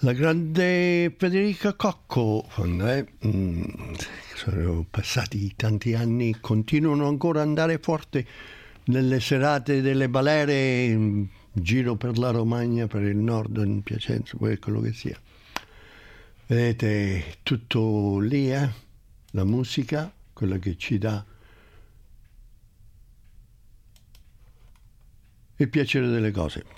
La grande Federica Cocco, sono passati tanti anni, continuano ancora ad andare forte nelle serate delle balere in giro per la Romagna, per il nord, in Piacenza, quello che sia. Vedete, tutto lì, la musica, quella che ci dà il piacere delle cose.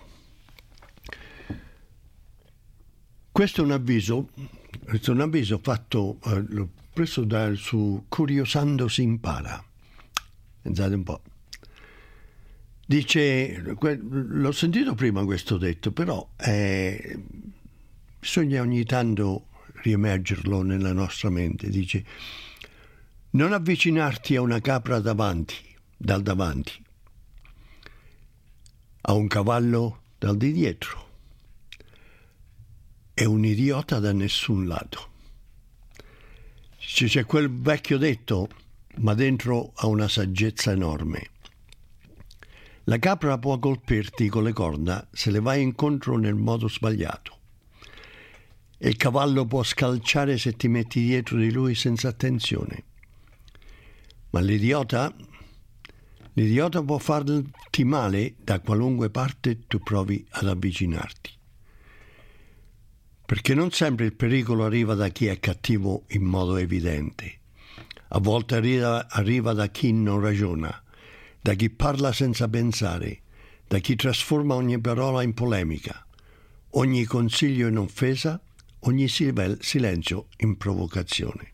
Questo è un avviso fatto, l'ho preso su Curiosando si impara. Pensate un po'. Dice, l'ho sentito prima questo detto, però bisogna ogni tanto riemergerlo nella nostra mente. Dice, non avvicinarti a una capra dal davanti, a un cavallo dal di dietro, è un idiota da nessun lato. C'è quel vecchio detto, ma dentro ha una saggezza enorme. La capra può colpirti con le corna se le vai incontro nel modo sbagliato. E il cavallo può scalciare se ti metti dietro di lui senza attenzione. Ma l'idiota può farti male da qualunque parte tu provi ad avvicinarti. Perché non sempre il pericolo arriva da chi è cattivo in modo evidente. A volte arriva da chi non ragiona, da chi parla senza pensare, da chi trasforma ogni parola in polemica, ogni consiglio in offesa, ogni silenzio in provocazione.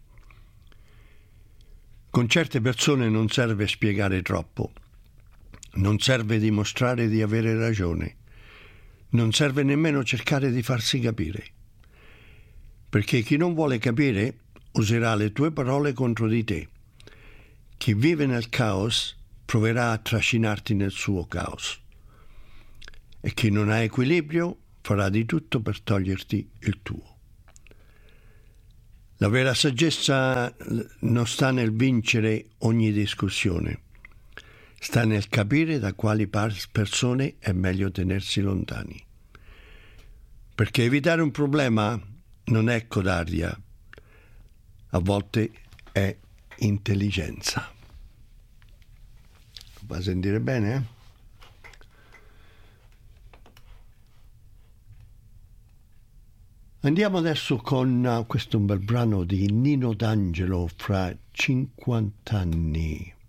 Con certe persone non serve spiegare troppo, non serve dimostrare di avere ragione, non serve nemmeno cercare di farsi capire. Perché chi non vuole capire userà le tue parole contro di te. Chi vive nel caos proverà a trascinarti nel suo caos. E chi non ha equilibrio farà di tutto per toglierti il tuo. La vera saggezza non sta nel vincere ogni discussione, sta nel capire da quali persone è meglio tenersi lontani. Perché evitare un problema non è codardia, a volte è intelligenza. Va a sentire bene, Andiamo adesso con questo un bel brano di Nino D'Angelo, Fra 50 anni.